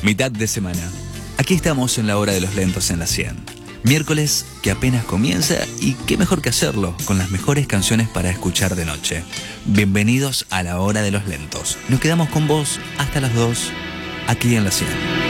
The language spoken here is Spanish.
Mitad de semana. Aquí estamos en la hora de los lentos en la 100. Miércoles que apenas comienza y qué mejor que hacerlo con las mejores canciones para escuchar de noche. Bienvenidos a la hora de los lentos. Nos quedamos con vos hasta las 2 aquí en la 100.